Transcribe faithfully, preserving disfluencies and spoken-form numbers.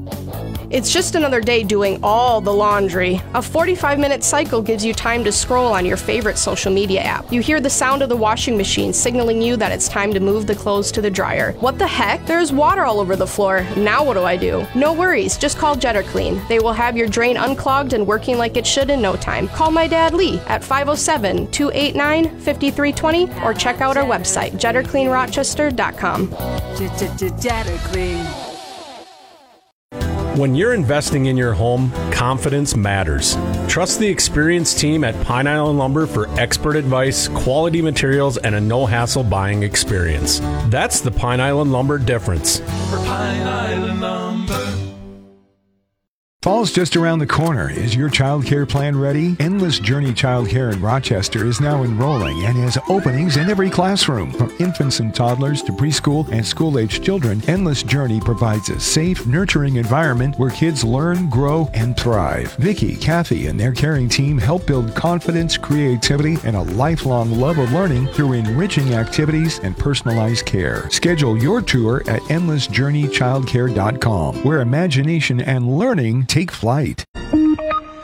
It's just another day doing all the laundry. A forty-five minute cycle gives you time to scroll on your favorite social media app. You hear the sound of the washing machine signaling you that it's time to move the clothes to the dryer. What the heck? There's water all over the floor. Now what do I do? No worries, just call Jetter Clean. They will have your drain unclogged and working like it should in no time. Call my dad Lee at five oh seven, two eight nine, five three two zero or check out our website, jetter clean rochester dot com. Jetter Clean. When you're investing in your home, confidence matters. Trust the experienced team at Pine Island Lumber for expert advice, quality materials, and a no-hassle buying experience. That's the Pine Island Lumber difference. For Pine Island Lumber. Fall's just around the corner. Is your child care plan ready? Endless Journey Child Care in Rochester is now enrolling and has openings in every classroom. From infants and toddlers to preschool and school-aged children, Endless Journey provides a safe, nurturing environment where kids learn, grow, and thrive. Vicki, Kathy, and their caring team help build confidence, creativity, and a lifelong love of learning through enriching activities and personalized care. Schedule your tour at endless journey child care dot com, where imagination and learning take flight.